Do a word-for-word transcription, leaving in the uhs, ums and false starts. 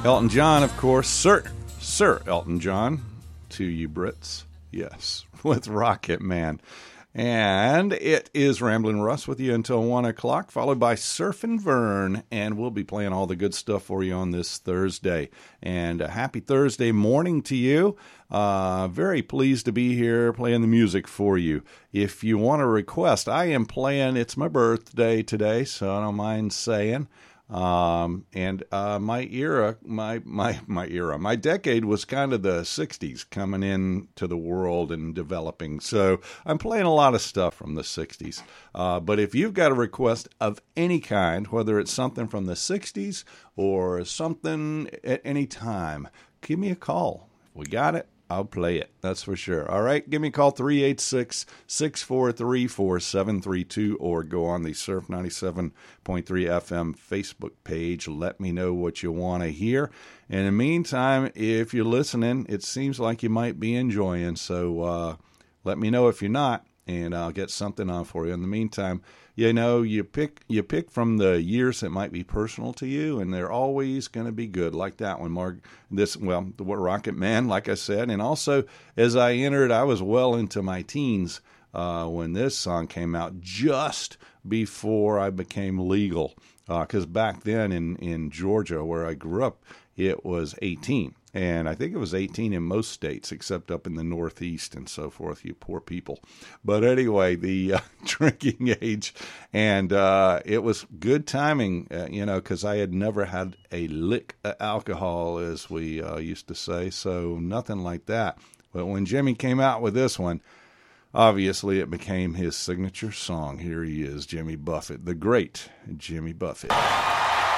Elton John, of course, Sir, Sir Elton John, to you Brits, yes, with Rocket Man. And it is Ramblin' Russ with you until one o'clock, followed by Surfin' Vern, and we'll be playing all the good stuff for you on this Thursday. And a happy Thursday morning to you. Uh, very pleased to be here playing the music for you. If you want to request, I am playing, it's my birthday today, so I don't mind saying. Um, and, uh, my era, my, my, my era, my decade was kind of the sixties coming into the world and developing. So I'm playing a lot of stuff from the sixties. Uh, but if you've got a request of any kind, whether it's something from the sixties or something at any time, give me a call. If we got it, I'll play it. That's for sure. All right. Give me a call, three eight six, six four three, four seven three two, or go on the Surf ninety-seven point three F M Facebook page. Let me know what you want to hear. In the meantime, if you're listening, it seems like you might be enjoying. So uh, let me know if you're not, and I'll get something on for you. In the meantime, you know, you pick you pick from the years that might be personal to you, and they're always going to be good, like that one, Mark. This, well, the Rocket Man, like I said, and also as I entered, I was well into my teens uh, when this song came out, just before I became legal, because uh, back then in in Georgia, where I grew up, it was eighteen. And I think it was eighteen in most states, except up in the Northeast and so forth, you poor people. But anyway, the uh, drinking age, and uh, it was good timing, uh, you know, because I had never had a lick of alcohol, as we uh, used to say, so nothing like that. But when Jimmy came out with this one, obviously it became his signature song. Here he is, Jimmy Buffett, the great Jimmy Buffett.